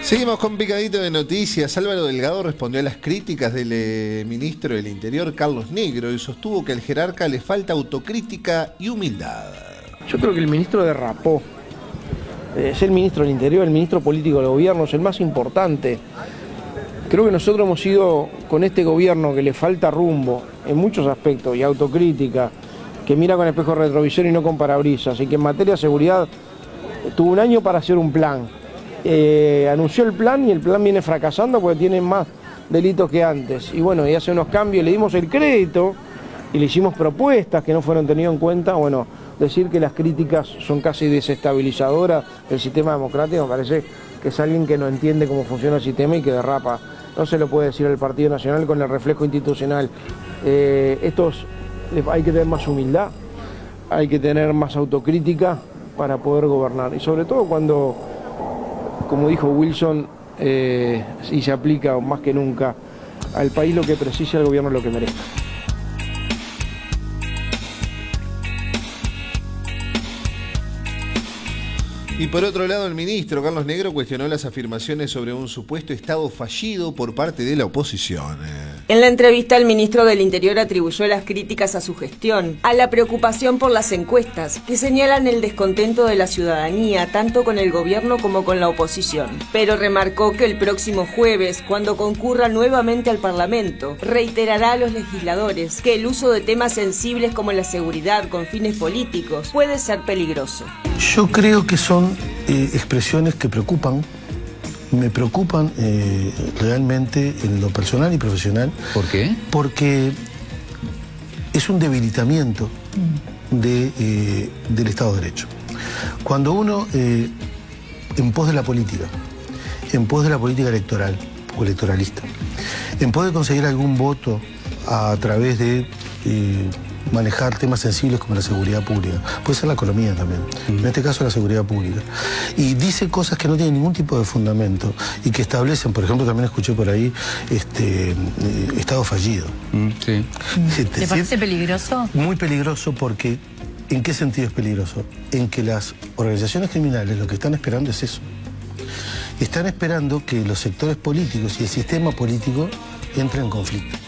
Seguimos con Picadito de Noticias. Álvaro Delgado respondió a las críticas del ministro del Interior, Carlos Negro, y sostuvo que al jerarca le falta autocrítica y humildad. Yo creo que el ministro derrapó. Es el ministro del Interior, el ministro político del gobierno, es el más importante. Creo que nosotros hemos sido, con este gobierno que le falta rumbo en muchos aspectos y autocrítica, que mira con espejo retrovisor y no con parabrisas, y que en materia de seguridad tuvo un año para hacer un plan. Anunció el plan y el plan viene fracasando porque tiene más delitos que antes. Y bueno, y hace unos cambios, le dimos el crédito y le hicimos propuestas que no fueron tenidas en cuenta. Bueno, decir que las críticas son casi desestabilizadoras del sistema democrático me parece que es alguien que no entiende cómo funciona el sistema y que derrapa. No se lo puede decir al Partido Nacional con el reflejo institucional. Hay que tener más humildad, hay que tener más autocrítica para poder gobernar. Y sobre todo cuando, como dijo Wilson, y se aplica más que nunca, al país lo que precisa, al gobierno lo que merece. Y por otro lado, el ministro Carlos Negro cuestionó las afirmaciones sobre un supuesto Estado fallido por parte de la oposición. En la entrevista, el ministro del Interior atribuyó las críticas a su gestión, a la preocupación por las encuestas, que señalan el descontento de la ciudadanía, tanto con el gobierno como con la oposición. Pero remarcó que el próximo jueves, cuando concurra nuevamente al Parlamento, reiterará a los legisladores que el uso de temas sensibles como la seguridad con fines políticos puede ser peligroso. Yo creo que son expresiones que preocupan, me preocupan realmente en lo personal y profesional. ¿Por qué? Porque es un debilitamiento del Estado de Derecho. Cuando uno, en pos de la política electoral o electoralista, en pos de conseguir algún voto a través de manejar temas sensibles como la seguridad pública, puede ser la economía también, en este caso la seguridad pública, y dice cosas que no tienen ningún tipo de fundamento y que establecen, por ejemplo, también escuché por ahí, Estado fallido. Sí. ¿Le parece peligroso? Muy peligroso porque, ¿en qué sentido es peligroso? En que las organizaciones criminales lo que están esperando es eso. Están esperando que los sectores políticos y el sistema político entren en conflicto.